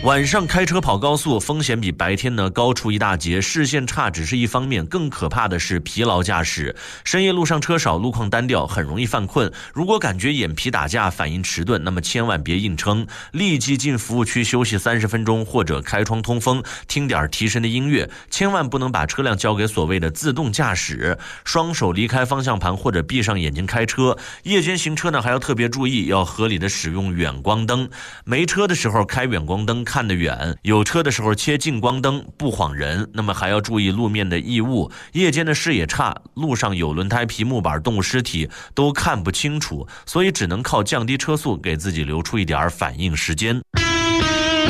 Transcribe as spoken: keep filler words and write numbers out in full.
晚上开车跑高速，风险比白天呢高出一大截，视线差只是一方面，更可怕的是疲劳驾驶。深夜路上车少，路况单调，很容易犯困。如果感觉眼皮打架，反应迟钝，那么千万别硬撑，立即进服务区休息三十分钟，或者开窗通风，听点提神的音乐。千万不能把车辆交给所谓的自动驾驶，双手离开方向盘或者闭上眼睛开车。夜间行车呢，还要特别注意，要合理的使用远光灯。没车的时候开远光灯，看得远，有车的时候切近光灯，不晃人。那么还要注意路面的异物，夜间的视野差，路上有轮胎、皮木板、动物尸体都看不清楚，所以只能靠降低车速给自己留出一点反应时间。